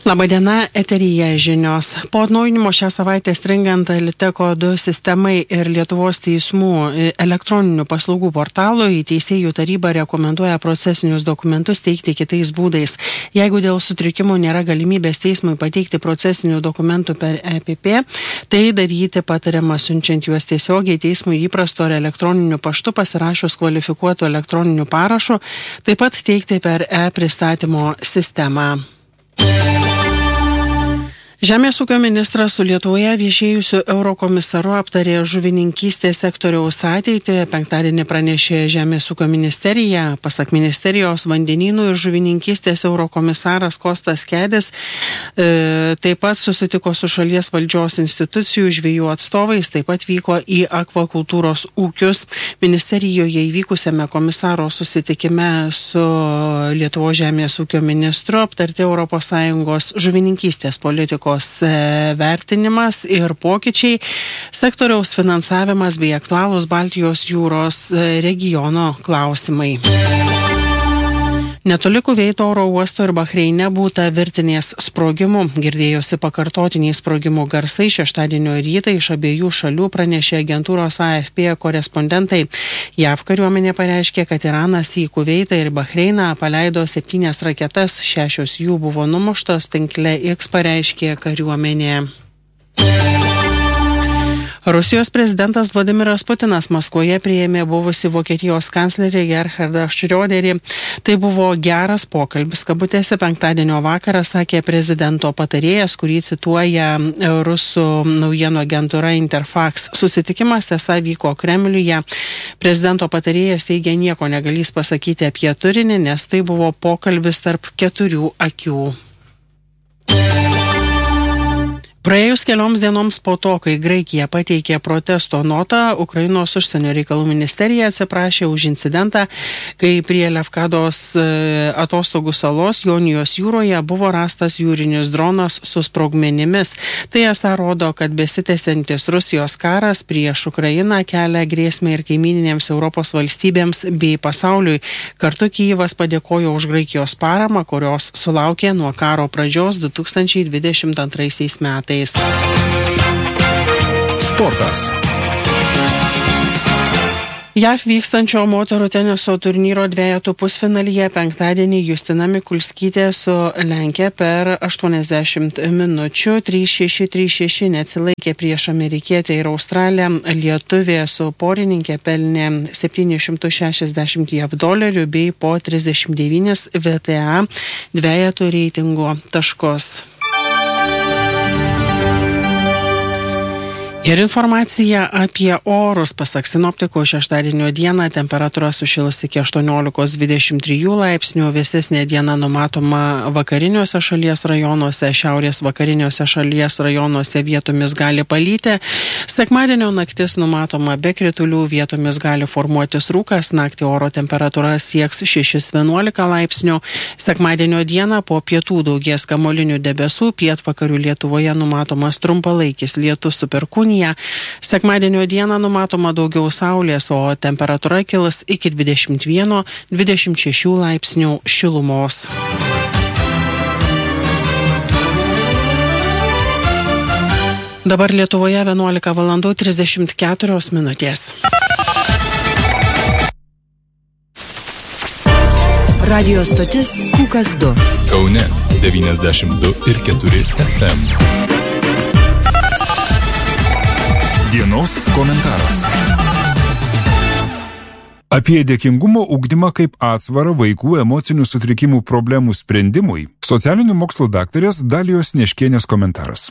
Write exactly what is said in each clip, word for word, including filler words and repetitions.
Labadiena, eteryje žinios. Po atnaujinimo šią savaitę stringant Liteko du sistemai ir Lietuvos teismų elektroninių paslaugų portalų, į Teisėjų tarybą rekomenduoja procesinius dokumentus teikti kitais būdais. Jeigu dėl sutrikimų nėra galimybės teismui pateikti procesinių dokumentų per E P P, tai daryti patariama siunčiant juos tiesiogiai teismui įprasto ar elektroniniu paštu pasirašius kvalifikuotų elektroninių parašų, taip pat teikti per e-pristatymo sistemą. Žemės ūkio ministras su Lietuvoje viešėjusiu eurokomisaru aptarė žuvininkystės sektoriaus ateitį. Penktadienį pranešė Žemės ūkio ministerija. Pasak ministerijos, vandenynų ir žuvininkystės eurokomisaras Kostas Kedis e, taip pat susitiko su šalies valdžios institucijų žvejų atstovais, taip pat vyko į akvakultūros ūkius. Ministerijoje įvykusiame komisaro susitikime su Lietuvos žemės ūkio ministru aptarti Europos Sąjungos žuvininkystės politikos vertinimas ir pokyčiai, sektoriaus finansavimas bei aktualūs Baltijos jūros regiono klausimai. Netoli Kuveito oro uosto ir Bahreine būta virtinės sprogimų. Girdėjosi pakartotiniai sprogimų garsai. Šeštadienio rytą iš abiejų šalių pranešė agentūros A F P korespondentai. J A V kariuomenė pareiškė, kad Iranas į Kuveitą ir Bahreiną paleido septynias raketas. Šešios jų buvo numuštos, tinkle X pareiškė kariuomenė. Rusijos prezidentas Vladimiras Putinas Maskvoje priėmė buvusi Vokietijos kanclerį Gerhardą Šrioderį. Tai buvo geras pokalbis, kabutėse penktadienio vakarą, sakė prezidento patarėjas, kurį cituoja rusų naujienų agentūra Interfax. Susitikimas esą vyko Kremliuje. Prezidento patarėjas teigia nieko negalys pasakyti apie turinį, nes tai buvo pokalbis tarp keturių akių. Praėjus kelioms dienoms po to, kai Graikija pateikė protesto notą, Ukrainos užsienio reikalų ministerija atsiprašė už incidentą, kai prie Lefkados atostogų salos Jonijos jūroje buvo rastas jūrinis dronas su sprogmenimis. Tai esą rodo, kad besitęsiantis Rusijos karas prieš Ukrainą kelia grėsmę ir kaimyninėms Europos valstybėms bei pasauliui. Kartu Kijevas padėkojo už Graikijos paramą, kurios sulaukė nuo karo pradžios du tūkstančiai dvidešimt antraisiais metais. Sportas. J A V vykstančio moterų teniso turnyro dvejetų pusfinalyje penktadienį Justina Mikulskytė su Lenkija per aštuoniasdešimt minučių trys šeši trys šeši neatsilaikė prieš amerikietę ir Australę. Lietuvė su porininkė pelnė septynis šimtus šešiasdešimt jav dolerių bei po trisdešimt devynis V T A dvejetų reitingo taškus. Ir informacija apie orus. Pasak sinoptikų, šeštadienio dieną temperatūra sušils iki aštuoniolikos dvidešimt trijų laipsnių, vėsesnė diena numatoma vakariniuose šalies rajonuose, šiaurės vakariniuose šalies rajonuose vietomis gali palyti. Sekmadienio naktis numatoma be kritulių, vietomis gali formuotis rūkas, naktį oro temperatūra sieks šešis vienuolika laipsnių. Sekmadienio dieną po pietų daugės kamuolinių debesų, pietvakarių Lietuvoje numatomas trumpalaikis lietus su perkūnija. Sekmadienio dieną numatoma daugiau saulės, o temperatūra kils iki dvidešimt vieno dvidešimt šešių laipsnių šilumos. Dabar Lietuvoje vienuolika valandų trisdešimt keturios minutės. Radio stotis Pūkas du. Kaune devyniasdešimt du ir keturi F M. Dienos komentaras. Apie dėkingumo ugdymą kaip atsvarą vaikų emocinių sutrikimų problemų sprendimui socialinių mokslų daktarės Dalijos Neškienės komentaras.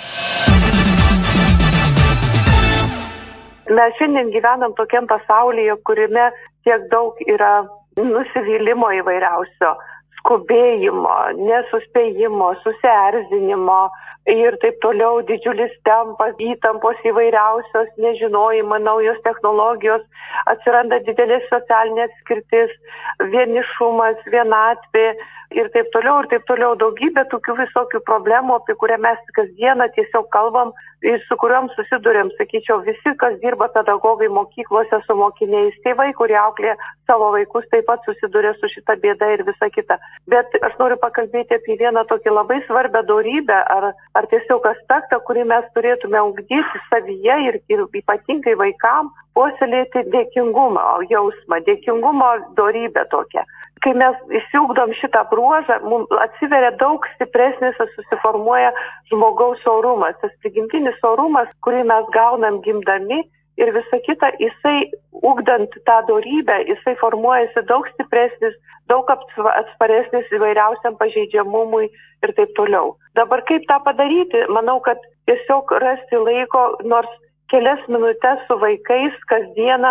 Mes šiandien gyvenam tokiam pasaulyje, kuriame tiek daug yra nusivylimo įvairiausio, skubėjimo, nesuspėjimo, susierzinimo ir taip toliau, didžiulis tempas, įtampos įvairiausios, nežinojimai, naujos technologijos, atsiranda didelė socialinė atskirtis, vienišumas, vienatvė ir taip toliau, ir taip toliau, daugybė tokių visokių problemų, apie kurią mes kasdieną tiesiog kalbam ir su kuriuom susidurėm, sakyčiau, visi, kas dirba pedagogai mokyklose su mokiniais, tėvai, kurie auklė savo vaikus, taip pat susiduria su šita bėda ir visa kita. Bet aš noriu pakalbėti apie vieną tokį labai svarbią dorybę ar, ar tiesiog aspektą, kurį mes turėtume ugdyti savyje ir, ir ypatingai vaikam, puoselėti dėkingumo jausmą, dėkingumo dorybę tokią. Kai mes įsiugdom šitą bruožą, mums atsiveria daug stipresnis, susiformuoja žmogaus orumas. Tas prigimtinis orumas, kurį mes gaunam gimdami ir visa kita, jisai ugdant tą dorybę, jisai formuojasi daug stipresnis, daug atsparesnis įvairiausiam pažeidžiamumui ir taip toliau. Dabar kaip tą padaryti? Manau, kad tiesiog rasti laiko, nors kelias minutės su vaikais kasdieną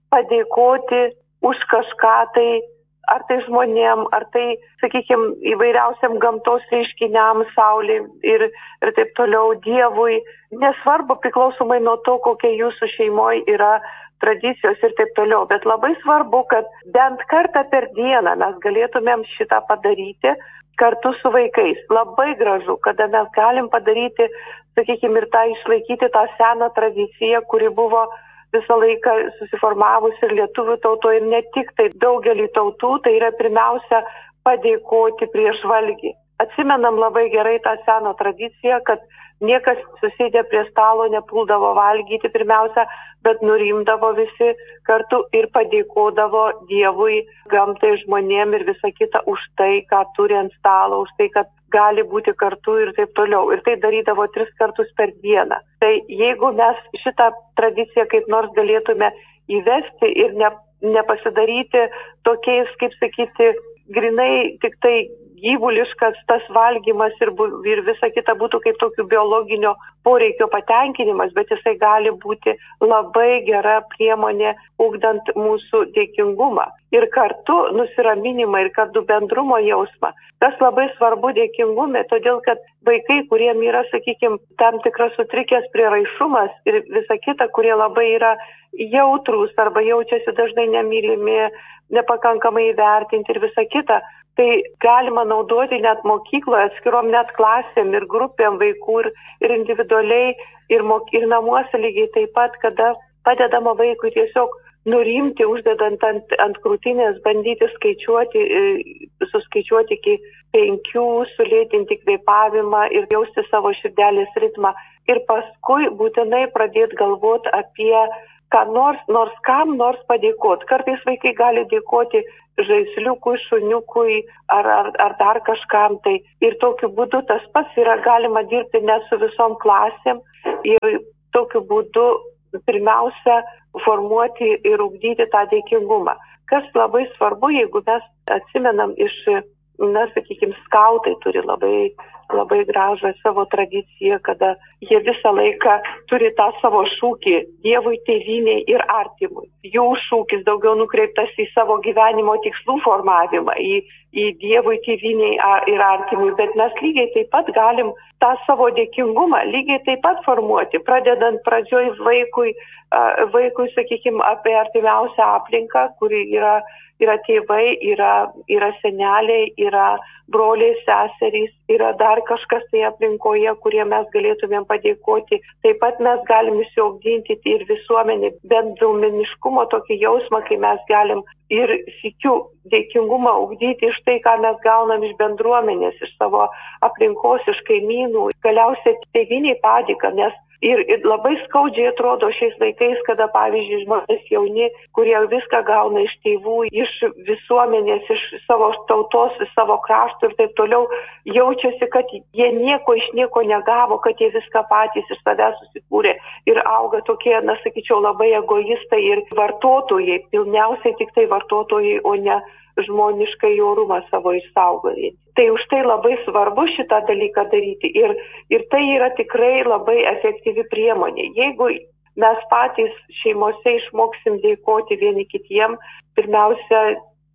padėkoti už kažką tai, ar tai žmonėm, ar tai, sakykime, įvairiausiam gamtos reiškiniam, saulė ir, ir taip toliau, Dievui. Nesvarbu, priklausomai nuo to, kokia jūsų šeimoje yra tradicijos ir taip toliau. Bet labai svarbu, kad bent kartą per dieną mes galėtumėm šitą padaryti kartu su vaikais. Labai gražu, kada mes galim padaryti, sakykime, ir tą išlaikyti tą seną tradiciją, kuri buvo visą laiką susiformavus ir lietuvių tautoje, ir ne tik tai daugelį tautų, tai yra pirmiausia padėkoti prieš valgį. Atsimenam labai gerai tą seną tradiciją, kad niekas susėdę prie stalo nepuldavo valgyti pirmiausia, bet nurimdavo visi kartu ir padėkodavo Dievui, gamtai, žmonėm ir visa kita už tai, ką turi ant stalo, už tai, kad gali būti kartu ir taip toliau. Ir tai darydavo tris kartus per dieną. Tai jeigu mes šitą tradiciją kaip nors galėtume įvesti ir ne, nepasidaryti tokiais, kaip sakyti, grinai tik tai gyvuliškas tas valgymas ir, bu, ir visa kita būtų kaip tokių biologinio poreikio patenkinimas, bet jisai gali būti labai gera priemonė ugdant mūsų dėkingumą ir kartu nusiraminimą ir kartu bendrumo jausmą. Tas labai svarbu dėkingume, todėl kad vaikai, kuriem yra, sakykime, tam tikras sutrikęs prieraišumas ir visa kita, kurie labai yra jautrūs arba jaučiasi dažnai nemylimi, nepakankamai įvertinti ir visa kita, tai galima naudoti net mokykloje, atskirom net klasėm ir grupėm vaikų ir, ir individualiai ir, mok, ir namuose lygiai taip pat, kada padedama vaikui tiesiog nurimti, uždedant ant, ant krūtinės, bandyti skaičiuoti, suskaičiuoti iki penkių, sulėtinti kvėpavimą ir jausti savo širdelės ritmą. Ir paskui būtinai pradėti galvoti apie ką nors, nors kam nors padėkoti. Kartais vaikai gali dėkoti žaisliukui, šuniukui ar, ar, ar dar kažkam. Tai ir tokiu būdu tas pats yra galima dirbti net su visom klasėm ir tokiu būdu pirmiausia formuoti ir ugdyti tą dėkingumą. Kas labai svarbu, jeigu mes atsimenam iš, na, sakykime, skautai turi labai, labai gražą savo tradiciją, kada jie visą laiką turi tą savo šūkį Dievui, tėvynei ir artimui. Jų šūkis daugiau nukreiptas į savo gyvenimo tikslų formavimą, į, į Dievui, tėvynei ir artimui, bet mes lygiai taip pat galim tą savo dėkingumą lygiai taip pat formuoti, pradedant pradžioj vaikui, vaikui, sakykime, apie artimiausią aplinką, kuri yra, yra tėvai, yra, yra seneliai, yra broliai, seserys, yra dar kažkas tai aplinkoje, kurie mes galėtumėm padėkoti. Taip pat mes galim įsiugdinti ir visuomenį bendruomeniškumo tokį jausmą, kai mes galim ir sykiu dėkingumą ugdyti iš tai, ką mes gaunam iš bendruomenės, iš savo aplinkos, iš kaimynų. Galiausiai tėvynei padėką, nes Ir, ir labai skaudžiai atrodo šiais laikais, kada, pavyzdžiui, žmonės jauni, kurie viską gauna iš tėvų, iš visuomenės, iš savo tautos, iš savo kraštų ir taip toliau, jaučiasi, kad jie nieko iš nieko negavo, kad jie viską patys iš savęs susikūrė ir auga tokie, na, sakyčiau, labai egoistai ir vartotojai, pilniausiai tik tai vartotojai, o ne žmoniškai orumą savo išsaugojai. Tai už tai labai svarbu šitą dalyką daryti ir, ir tai yra tikrai labai efektyvi priemonė. Jeigu mes patys šeimose išmoksim dėkoti vieni kitiem, pirmiausia,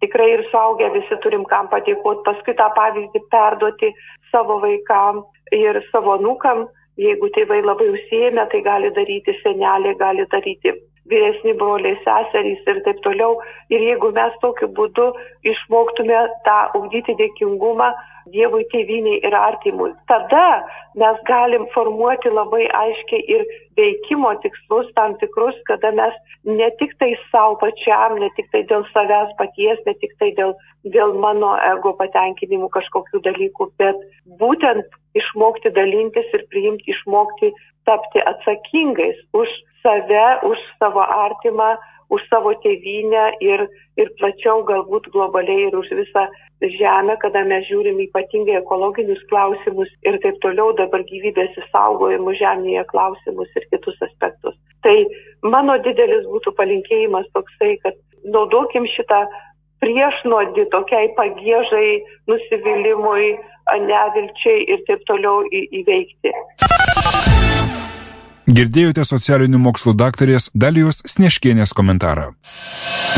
tikrai ir suaugę visi turim kam padėkoti, paskui tą pavyzdį perduoti savo vaikam ir savo anūkam. Jeigu tėvai labai užsiėmę, tai gali daryti seneliai, gali daryti vyresni broliai, seserys ir taip toliau. Ir jeigu mes tokiu būdu išmoktume tą ugdyti dėkingumą Dievui, tėvynei ir artimui, tada mes galim formuoti labai aiškiai ir veikimo tikslus tam tikrus, kada mes ne tik tai savo pačiam, ne tik tai dėl savęs paties, ne tik tai dėl, dėl mano ego patenkinimų kažkokių dalykų, bet būtent išmokti dalintis ir priimti, išmokti tapti atsakingais už save, už savo artimą, už savo tėvynę ir, ir plačiau galbūt globaliai ir už visą žemę, kada mes žiūrim ypatingai ekologinius klausimus ir taip toliau dabar gyvybės išsaugojimų žemėje klausimus ir kitus aspektus. Tai mano didelis būtų palinkėjimas toksai, kad naudokim šitą priešnuodį tokiai pagiežai, nusivylimui, nevilčiai ir taip toliau į, įveikti. Girdėjote socialinių mokslų daktarės Dalijos Snieškienės komentarą.